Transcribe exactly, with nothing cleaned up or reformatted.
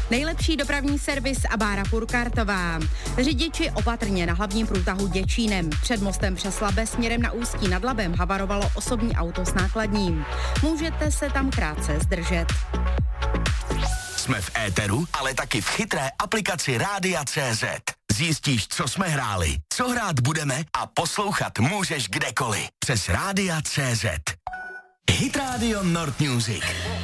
Nejlepší dopravní servis a Bára Purkartová. Řidiči opatrně na hlavním průtahu Děčínem. Před mostem přes Labe směrem na Ústí nad Labem havarovalo osobní auto s nákladním. Můžete se tam krátce zdržet. Jsme v éteru, ale taky v chytré aplikaci Rádia tečka cé zet. Zjistíš, co jsme hráli, co hrát budeme a poslouchat můžeš kdekoliv. Přes Rádia tečka cé zet. Hit Radio Nord Music.